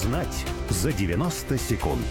Узнать за 90 секунд.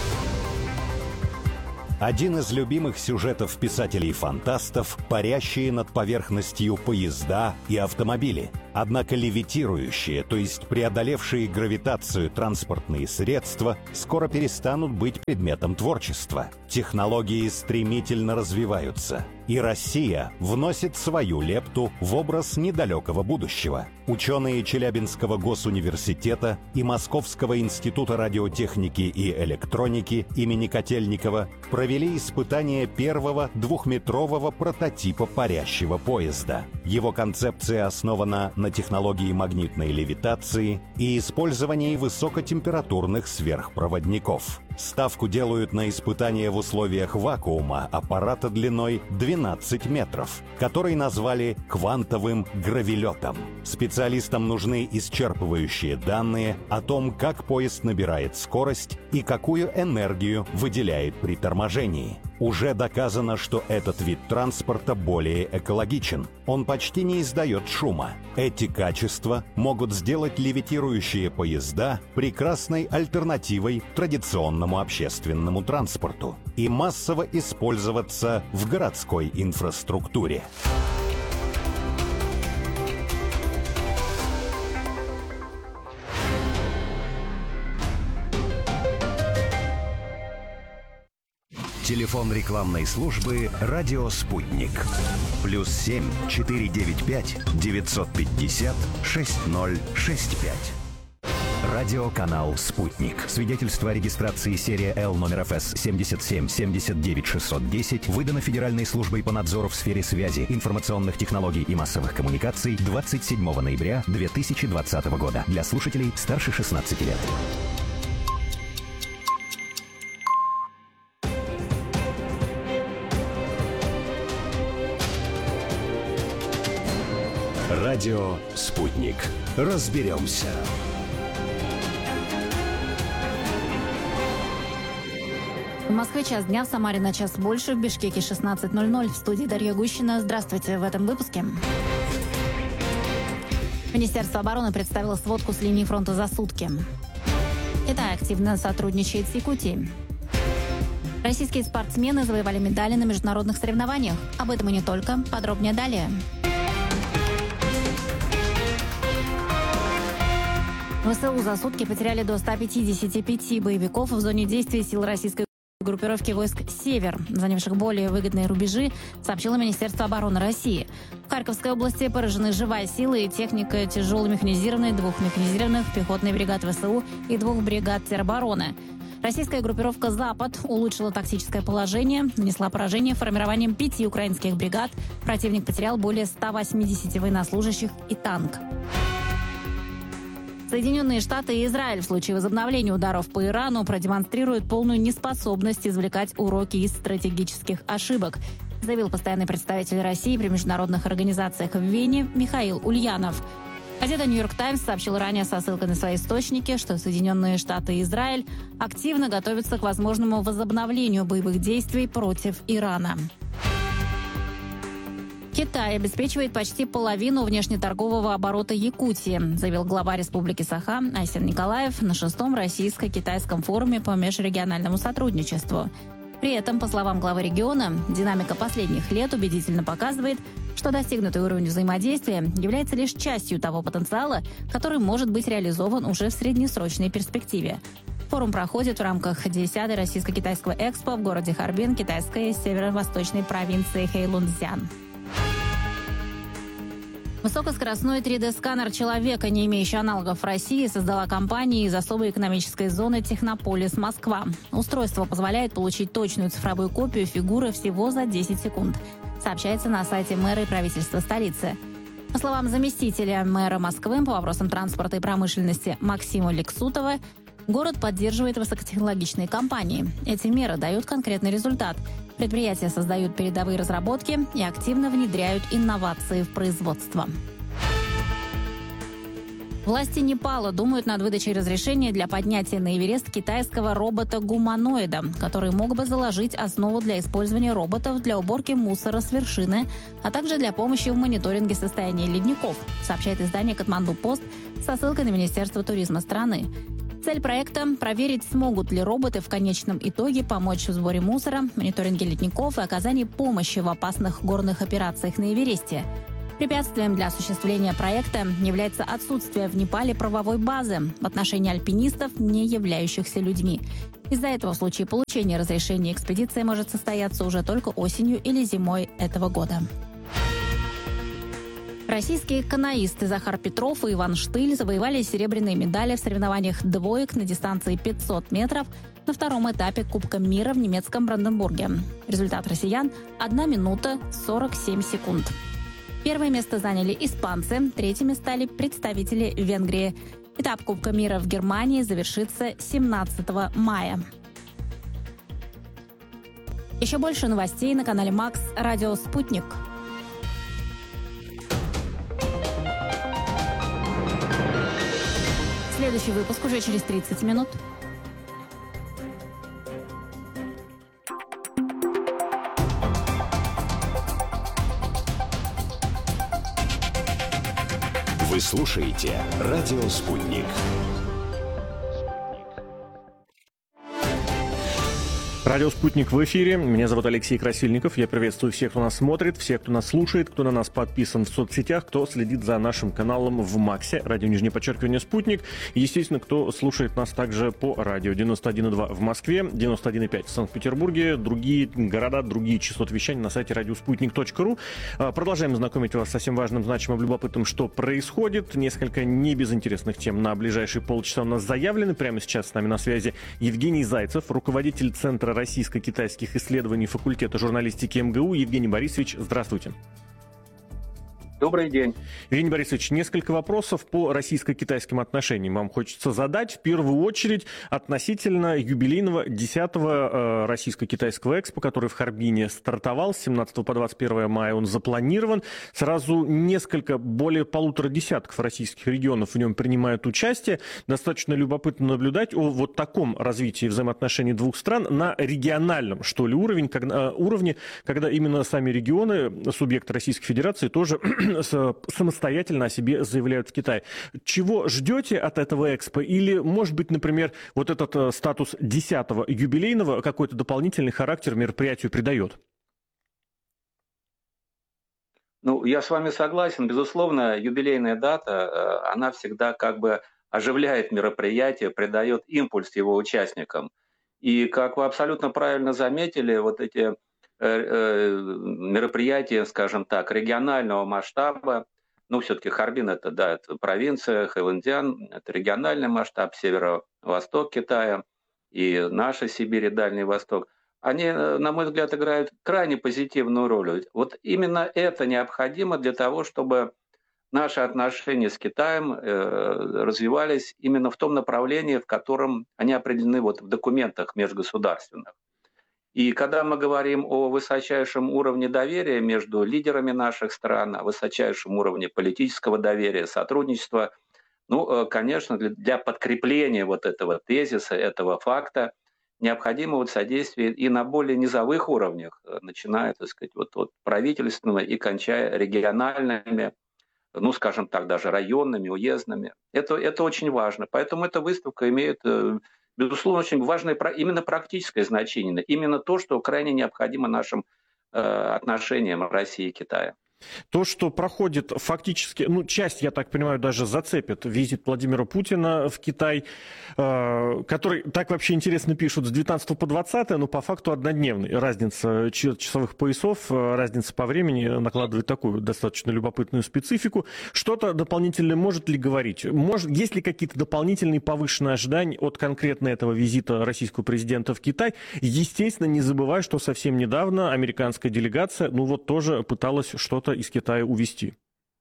Один из любимых сюжетов писателей-фантастов – парящие над поверхностью поезда и автомобили. Однако левитирующие, то есть преодолевшие гравитацию транспортные средства, скоро перестанут быть предметом творчества. Технологии стремительно развиваются, и Россия вносит свою лепту в образ недалекого будущего. Ученые Челябинского госуниверситета и Московского института радиотехники и электроники имени Котельникова провели испытание первого двухметрового прототипа парящего поезда. Его концепция основана на технологии магнитной левитации и использовании высокотемпературных сверхпроводников. Ставку делают на испытания в условиях вакуума аппарата длиной 12 метров, который назвали квантовым гравилетом. Специалистам нужны исчерпывающие данные о том, как поезд набирает скорость и какую энергию выделяет при торможении. Уже доказано, что этот вид транспорта более экологичен. Он почти не издает шума. Эти качества могут сделать левитирующие поезда прекрасной альтернативой традиционному общественному транспорту и массово использоваться в городской инфраструктуре. Телефон рекламной службы «Радио Спутник». +7 495 950 6065. Радиоканал «Спутник». Свидетельство о регистрации серия Л номер ФС 77 79 610 выдано Федеральной службой по надзору в сфере связи, информационных технологий и массовых коммуникаций 27 ноября 2020 года для слушателей старше 16 лет. Радио «Спутник». Разберемся. В Москве час дня, в Самаре на час больше, в Бишкеке 16:00. В студии Дарья Гущина. Здравствуйте в этом выпуске. Министерство обороны представило сводку с линии фронта за сутки. Китай активно сотрудничает с Якутией. Российские спортсмены завоевали медали на международных соревнованиях. Об этом и не только. Подробнее далее. ВСУ за сутки потеряли до 155 боевиков в зоне действия сил российской группировки войск «Север», занявших более выгодные рубежи, сообщило Министерство обороны России. В Харьковской области поражены живая сила и техника тяжело-механизированной, 2 механизированных пехотной бригад ВСУ и 2 бригад теробороны. Российская группировка «Запад» улучшила тактическое положение, нанесла поражение формированием 5 украинских бригад. Противник потерял более 180 военнослужащих и танк. Соединенные Штаты и Израиль в случае возобновления ударов по Ирану продемонстрируют полную неспособность извлекать уроки из стратегических ошибок, заявил постоянный представитель России при международных организациях в Вене Михаил Ульянов. Газета «Нью-Йорк Таймс» сообщила ранее со ссылкой на свои источники, что Соединенные Штаты и Израиль активно готовятся к возможному возобновлению боевых действий против Ирана. Китай обеспечивает почти половину внешнеторгового оборота Якутии, заявил глава Республики Саха Айсен Николаев на 6-м российско-китайском форуме по межрегиональному сотрудничеству. При этом, по словам главы региона, динамика последних лет убедительно показывает, что достигнутый уровень взаимодействия является лишь частью того потенциала, который может быть реализован уже в среднесрочной перспективе. Форум проходит в рамках 10-й российско-китайского экспо в городе Харбин, китайской северо-восточной провинции Хэйлунцзян. Высокоскоростной 3D-сканер человека, не имеющий аналогов в России, создала компания из особой экономической зоны «Технополис Москва». Устройство позволяет получить точную цифровую копию фигуры всего за 10 секунд, сообщается на сайте мэра и правительства столицы. По словам заместителя мэра Москвы по вопросам транспорта и промышленности Максима Лексутова, город поддерживает высокотехнологичные компании. Эти меры дают конкретный результат. Предприятия создают передовые разработки и активно внедряют инновации в производство. Власти Непала думают над выдачей разрешения для поднятия на Эверест китайского робота-гуманоида, который мог бы заложить основу для использования роботов для уборки мусора с вершины, а также для помощи в мониторинге состояния ледников, сообщает издание «Катманду Пост» со ссылкой на Министерство туризма страны. Цель проекта – проверить, смогут ли роботы в конечном итоге помочь в сборе мусора, мониторинге ледников и оказании помощи в опасных горных операциях на Эвересте. Препятствием для осуществления проекта является отсутствие в Непале правовой базы в отношении альпинистов, не являющихся людьми. Из-за этого в случае получения разрешения экспедиция может состояться уже только осенью или зимой этого года. Российские каноисты Захар Петров и Иван Штыль завоевали серебряные медали в соревнованиях двоек на дистанции 500 метров на втором этапе Кубка мира в немецком Бранденбурге. Результат россиян – 1 минута 47 секунд. Первое место заняли испанцы, третьими стали представители Венгрии. Этап Кубка мира в Германии завершится 17 мая. Еще больше новостей на канале Макс Радио Спутник. Следующий выпуск уже через 30 минут. Вы слушаете «Радио Спутник». Радио «Спутник» в эфире. Меня зовут Алексей Красильников. Я приветствую всех, кто нас смотрит, всех, кто нас слушает, кто на нас подписан в соцсетях, кто следит за нашим каналом в Максе, радио _ «Спутник». И, естественно, кто слушает нас также по радио 91,2 в Москве, 91,5 в Санкт-Петербурге, другие города, другие частоты вещания на сайте радиоспутник.ру. Продолжаем знакомить вас со всем важным, значимым, любопытным, что происходит. Несколько небезынтересных тем на ближайшие полчаса у нас заявлены. Прямо сейчас с нами на связи Евгений Зайцев, руководитель Центра российско-китайских исследований факультета журналистики МГУ. Евгений Борисович, здравствуйте. Добрый день. Евгений Борисович, несколько вопросов по российско-китайским отношениям вам хочется задать. В первую очередь относительно юбилейного 10-го российско-китайского экспо, который в Харбине стартовал с 17 по 21 мая. Он запланирован. Сразу более полутора десятков российских регионов в нем принимают участие. Достаточно любопытно наблюдать о вот таком развитии взаимоотношений двух стран на региональном, что ли, уровне, когда именно сами регионы, субъекты Российской Федерации, тоже самостоятельно о себе заявляют в Китае. Чего ждете от этого экспо? Или, может быть, например, вот этот статус 10-го юбилейного какой-то дополнительный характер мероприятию придает? Ну, я с вами согласен. Безусловно, юбилейная дата, она всегда как бы оживляет мероприятие, придает импульс его участникам. И, как вы абсолютно правильно заметили, вот эти мероприятия, скажем так, регионального масштаба, ну, все-таки Харбин это провинция, Хэйвэнцзян, это региональный масштаб, северо-восток Китая и наша Сибирь и Дальний Восток, они, на мой взгляд, играют крайне позитивную роль. Вот именно это необходимо для того, чтобы наши отношения с Китаем развивались именно в том направлении, в котором они определены вот в документах межгосударственных. И когда мы говорим о высочайшем уровне доверия между лидерами наших стран, о высочайшем уровне политического доверия, сотрудничества, ну, конечно, для подкрепления вот этого тезиса, этого факта, необходимо вот содействие и на более низовых уровнях, начиная, так сказать, от правительственного и кончая региональными, ну, скажем так, даже районными, уездными. Это очень важно. Поэтому эта выставка имеет, безусловно, очень важное именно практическое значение, именно то, что крайне необходимо нашим отношениям России и Китая. То, что проходит фактически, ну, часть, я так понимаю, даже зацепит визит Владимира Путина в Китай, который, так вообще интересно пишут, с 19 по 20, но по факту однодневный. Разница часовых поясов, разница по времени накладывает такую достаточно любопытную специфику. Что-то дополнительное может ли говорить? Есть ли какие-то дополнительные повышенные ожидания от конкретно этого визита российского президента в Китай? Естественно, не забывая, что совсем недавно американская делегация, ну вот тоже пыталась что-то из Китая увезти.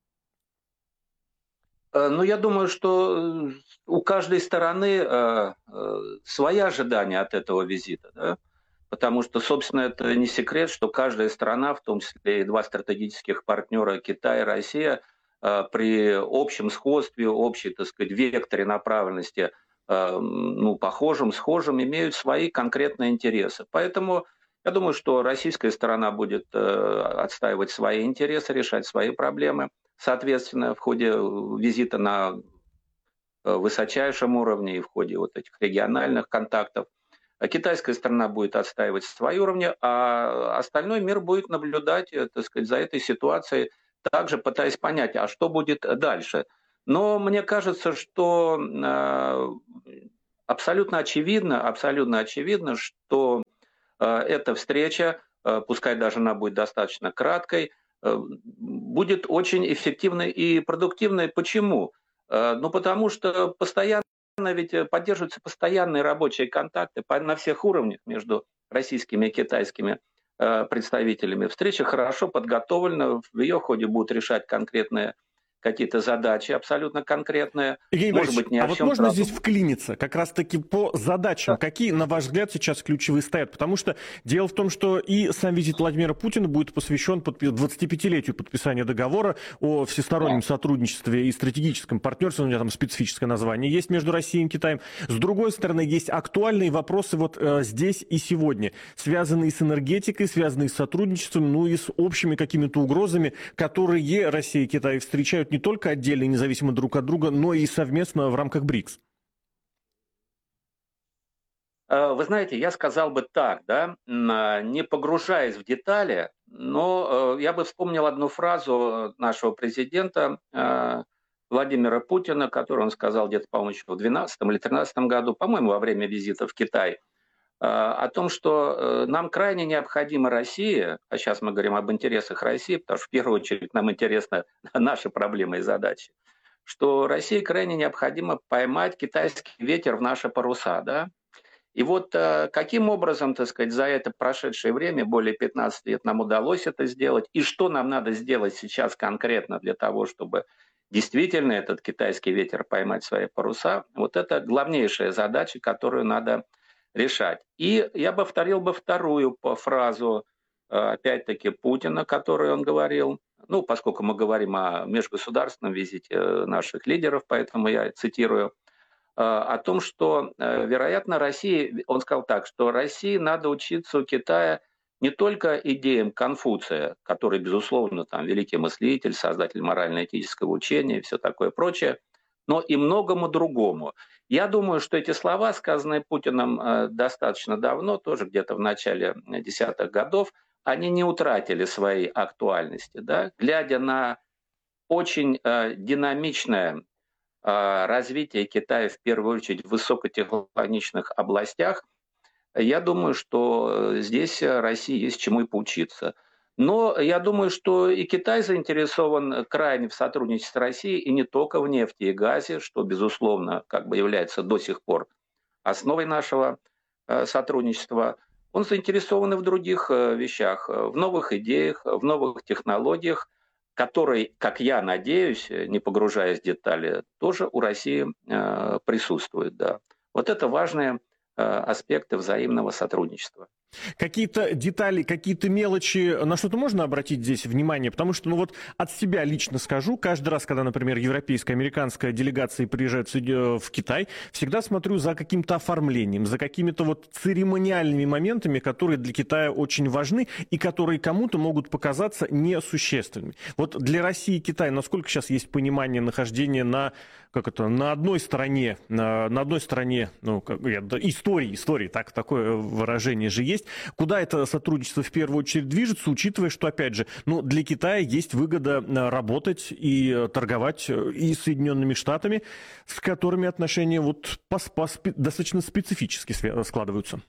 Ну, я думаю, что у каждой стороны свои ожидания от этого визита, да? Потому что, собственно, это не секрет, что каждая страна, в том числе и два стратегических партнера Китай и Россия, при общем сходстве, общей, так сказать, векторе направленности, ну, похожим, схожим, имеют свои конкретные интересы. Поэтому я думаю, что российская сторона будет отстаивать свои интересы, решать свои проблемы. Соответственно, в ходе визита на высочайшем уровне и в ходе вот этих региональных контактов. А китайская сторона будет отстаивать свои уровни, а остальной мир будет наблюдать, так сказать, за этой ситуацией, также пытаясь понять, а что будет дальше. Но мне кажется, что абсолютно очевидно, что эта встреча, пускай даже она будет достаточно краткой, будет очень эффективной и продуктивной. Почему? Ну, потому что постоянно ведь поддерживаются постоянные рабочие контакты на всех уровнях между российскими и китайскими представителями. Встреча хорошо подготовлена, в ее ходе будут решать конкретные какие-то задачи абсолютно конкретные. Евгений Может быть, не а о вот всем можно сразу. здесь вклиниться как раз-таки по задачам? Да. Какие, на ваш взгляд, сейчас ключевые стоят? Потому что дело в том, что и сам визит Владимира Путина будет посвящен 25-летию подписания договора о всестороннем сотрудничестве и стратегическом партнерстве, у меня там специфическое название есть, между Россией и Китаем. С другой стороны, есть актуальные вопросы вот здесь и сегодня, связанные с энергетикой, связанные с сотрудничеством, ну и с общими какими-то угрозами, которые Россия и Китай встречают не только отдельно и независимо друг от друга, но и совместно в рамках БРИКС. Вы знаете, я сказал бы так, да, не погружаясь в детали, но я бы вспомнил одну фразу нашего президента Владимира Путина, которую он сказал где-то, по-моему, еще в 2012 или 2013 году, по-моему, во время визита в Китай, о том, что нам крайне необходима Россия, а сейчас мы говорим об интересах России, потому что в первую очередь нам интересны наши проблемы и задачи, что России крайне необходимо поймать китайский ветер в наши паруса, да? И вот каким образом, так сказать, за это прошедшее время, более 15 лет, нам удалось это сделать, и что нам надо сделать сейчас конкретно для того, чтобы действительно этот китайский ветер поймать в свои паруса, вот это главнейшая задача, которую надо решать. И я бы повторил вторую фразу, опять-таки, Путина, которую он говорил, ну, поскольку мы говорим о межгосударственном визите наших лидеров, поэтому я цитирую, о том, что, вероятно, России, он сказал так, что России надо учиться у Китая не только идеям Конфуция, который, безусловно, там, великий мыслитель, создатель морально-этического учения и все такое прочее, но и многому другому. Я думаю, что эти слова, сказанные Путиным достаточно давно, тоже где-то в начале десятых годов, они не утратили своей актуальности. Да? Глядя на очень динамичное развитие Китая, в первую очередь, в высокотехнологичных областях, я думаю, что здесь России есть чему и поучиться. Но я думаю, что и Китай заинтересован крайне в сотрудничестве с Россией, и не только в нефти и газе, что, безусловно, как бы является до сих пор основой нашего сотрудничества. Он заинтересован и в других вещах, в новых идеях, в новых технологиях, которые, как я надеюсь, не погружаясь в детали, тоже у России присутствуют. Да. Вот это важные аспекты взаимного сотрудничества. Какие-то детали, какие-то мелочи, на что-то можно обратить здесь внимание? Потому что, ну вот от себя лично скажу, каждый раз, когда, например, европейская, американская делегация приезжает в Китай, всегда смотрю за каким-то оформлением, за какими-то вот церемониальными моментами, которые для Китая очень важны и которые кому-то могут показаться несущественными. Вот для России и Китая насколько сейчас есть понимание нахождения на одной стороне, ну, истории, такое выражение же есть, куда это сотрудничество в первую очередь движется, учитывая, что, опять же, ну, для Китая есть выгода работать и торговать и с Соединенными Штатами, с которыми отношения вот достаточно специфически складываются.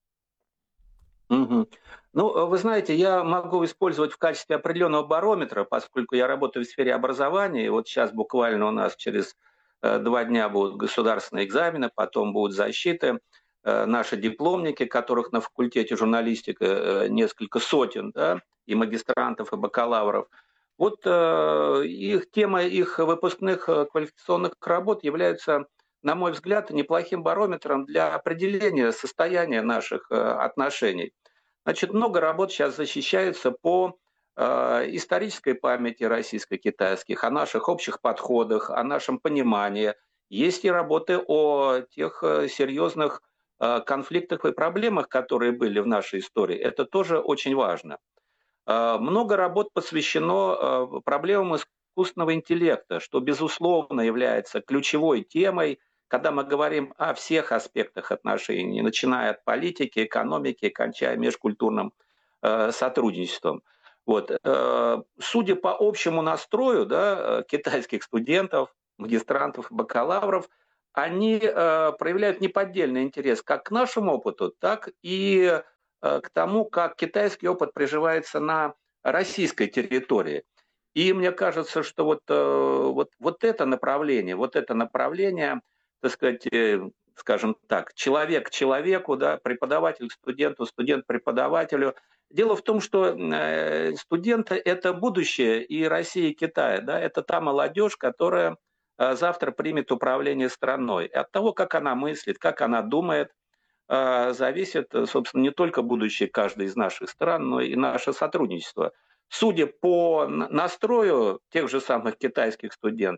Угу. Ну, вы знаете, я могу использовать в качестве определенного барометра, поскольку я работаю в сфере образования, и вот сейчас буквально у нас через 2 дня будут государственные экзамены, потом будут защиты. Наши дипломники, которых на факультете журналистики несколько сотен, да, и магистрантов, и бакалавров. Вот тема их выпускных квалификационных работ является, на мой взгляд, неплохим барометром для определения состояния наших отношений. Значит, много работ сейчас защищается по исторической памяти российско-китайских, о наших общих подходах, о нашем понимании. Есть и работы о тех серьезных конфликтах и проблемах, которые были в нашей истории. Это тоже очень важно. Много работ посвящено проблемам искусственного интеллекта, что, безусловно, является ключевой темой, когда мы говорим о всех аспектах отношений, начиная от политики, экономики, кончая межкультурным сотрудничеством. Вот. Судя по общему настрою, да, китайских студентов, магистрантов, бакалавров, они проявляют неподдельный интерес как к нашему опыту, так и к тому, как китайский опыт приживается на российской территории. И мне кажется, что вот это направление, так сказать, скажем так, человек к человеку, да, преподаватель к студенту, студент к преподавателю. Дело в том, что студенты – это будущее и России, и Китая. Да, это та молодежь, которая завтра примет управление страной. И от того, как она мыслит, как она думает, зависит, собственно, не только будущее каждой из наших стран, но и наше сотрудничество. Судя по настрою тех же самых китайских студентов,